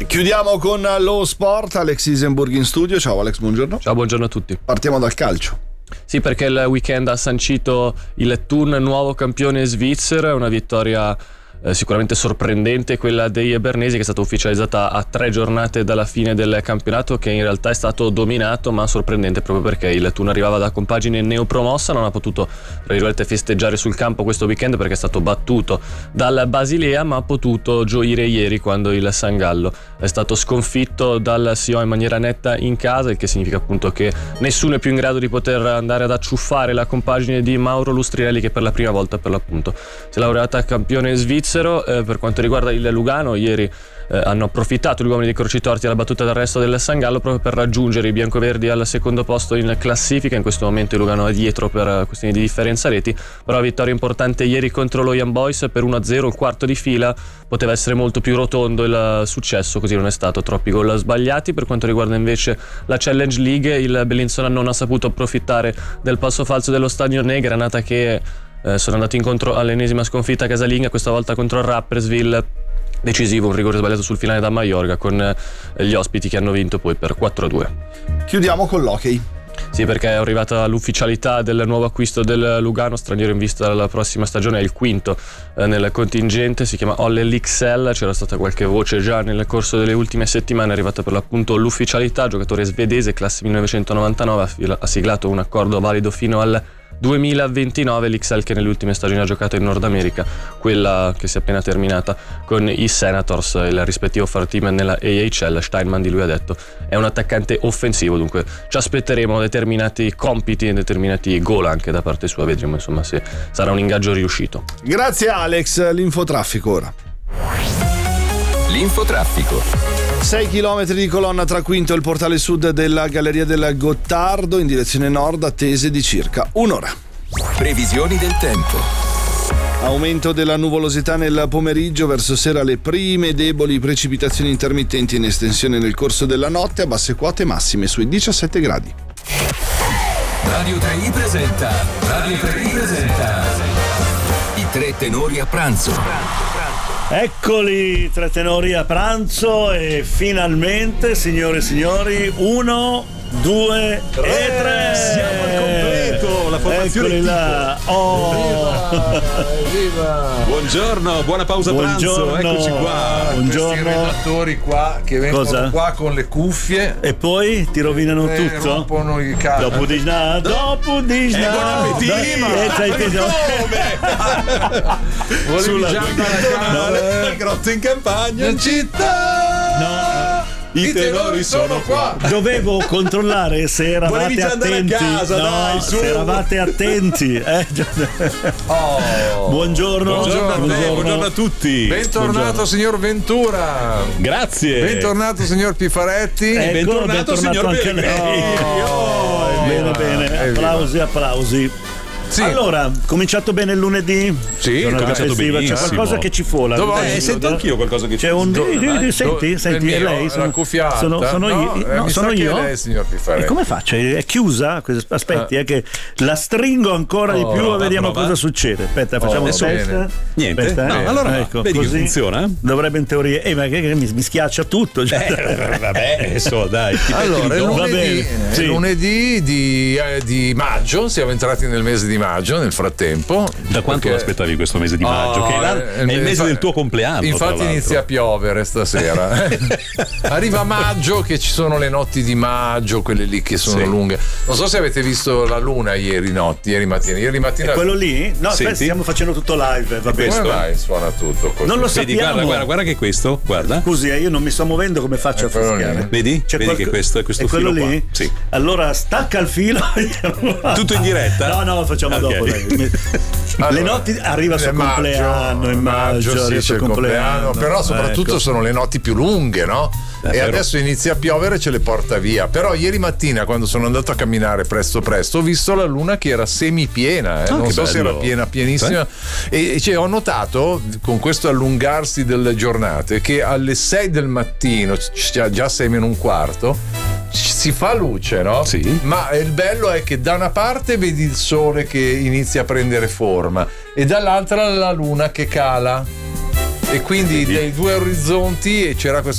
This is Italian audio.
Chiudiamo con lo sport. Alex Isenburg in studio. Ciao Alex, buongiorno. Ciao, buongiorno a tutti. Partiamo dal calcio. Sì, perché il weekend ha sancito il Thun nuovo campione svizzero, una vittoria sicuramente sorprendente, quella dei bernesi, che è stata ufficializzata a 3 giornate dalla fine del campionato, che in realtà è stato dominato, ma sorprendente proprio perché il Thun arrivava da compagine neopromossa, non ha potuto tra virgolette festeggiare sul campo questo weekend perché è stato battuto dal Basilea, ma ha potuto gioire ieri quando il San Gallo è stato sconfitto dal Sion in maniera netta in casa, il che significa appunto che nessuno è più in grado di poter andare ad acciuffare la compagine di Mauro Lustrinelli, che per la prima volta per l'appunto si è laureata campione svizzero. Per quanto riguarda il Lugano, ieri hanno approfittato gli uomini dei Crocitorti alla battuta d'arresto del San Gallo proprio per raggiungere i biancoverdi al secondo posto in classifica. In questo momento il Lugano è dietro per questioni di differenza reti, però vittoria importante ieri contro lo Young Boys per 1-0, il quarto di fila. Poteva essere molto più rotondo il successo, così non è stato, troppi gol sbagliati. Per quanto riguarda invece la Challenge League, il Bellinzona non ha saputo approfittare del passo falso dello Stadione, Granata che sono andati incontro all'ennesima sconfitta casalinga, questa volta contro il Rapperswil. Decisivo un rigore sbagliato sul finale da Maiorga, con gli ospiti che hanno vinto poi per 4-2. Chiudiamo con l'hockey. Sì, perché è arrivata l'ufficialità del nuovo acquisto del Lugano, straniero in vista della prossima stagione, è il quinto nel contingente, si chiama Olle Lycksell. C'era stata qualche voce già nel corso delle ultime settimane, è arrivata per l'appunto l'ufficialità. Giocatore svedese, classe 1999, ha siglato un accordo valido fino al 2029. L'Ixel che nelle ultime stagioni ha giocato in Nord America, quella che si è appena terminata con i Senators, il rispettivo far team nella AHL. Steinman di lui ha detto è un attaccante offensivo, dunque ci aspetteremo determinati compiti e determinati gol anche da parte sua, vedremo insomma se sarà un ingaggio riuscito. Grazie Alex. L'infotraffico ora. L'infotraffico. 6 chilometri di colonna tra Quinto e il portale sud della Galleria del Gottardo in direzione nord, attese di circa un'ora. Previsioni del tempo. Aumento della nuvolosità nel pomeriggio, verso sera le prime deboli precipitazioni intermittenti in estensione nel corso della notte, a basse quote massime sui 17 gradi. Radio 3i presenta i tre tenori a pranzo. Eccoli, tre tenori a pranzo e finalmente, signore e signori, 1, 2 e 3. Siamo al completo, la formazione eccoli là. Oh. Evviva. Buongiorno, buona pausa pranzo, eccoci qua. Buongiorno. Questi redattori qua che vengono qua con le cuffie e poi ti rovinano tutto. Rompono il caso. Dopo di buon appetito. Volevi già andare a casa. Grotte in campagna, in città. No. I tenori sono qua. Dovevo controllare se eravate attenti. A casa, no, dai, su. se eravate attenti. Buongiorno a tutti. Bentornato signor Ventura. Grazie. Bentornato signor Pifaretti. Bentornato signor anche lei. Bene. Applausi. Sì. Allora, cominciato bene il lunedì? Sì, cominciato benissimo. C'è qualcosa che ci fola. Sento anch'io qualcosa che c'è un senti, è lei? La cuffiata. Sono io. Sono io. Lei, signor Pifaretti. E come faccio? È chiusa? Aspetti, è che la stringo ancora di più e vediamo cosa succede. Aspetta, facciamo un test. Niente. Aspetta, allora ecco, vedi così che funziona? Dovrebbe in teoria. Ma che mi schiaccia tutto. Vabbè, adesso dai. Allora, è lunedì di maggio, siamo entrati nel mese di maggio nel frattempo. Da quanto lo aspettavi questo mese di maggio? Che è il mese del tuo compleanno. Infatti inizia a piovere stasera. Arriva maggio, che ci sono le notti di maggio, quelle lì che sono lunghe. Non so se avete visto la luna ieri mattina. È quello lì? No, aspetta, stiamo facendo tutto live. Va bene. Dai, suona tutto così. Non lo sappiamo. Guarda che questo, guarda. Scusi, io non mi sto muovendo, come faccio a fischiare? Vedi? Vedi che questo è questo quello filo lì? qua. Sì. Allora stacca il filo. Tutto in diretta? No, lo facciamo dopo. Allora, le notti arriva il suo compleanno in maggio, sì, c'è il compleanno, però soprattutto sono le notti più lunghe, no? E adesso inizia a piovere e ce le porta via. Però ieri mattina, quando sono andato a camminare presto ho visto la luna che era semipiena, non so se era pienissima. E ho notato, con questo allungarsi delle giornate, che alle 6 del mattino, già 6 meno un quarto, si fa luce, no? Sì. Ma il bello è che da una parte vedi il sole che inizia a prendere forma e dall'altra la luna che cala. E quindi dei due orizzonti c'era questo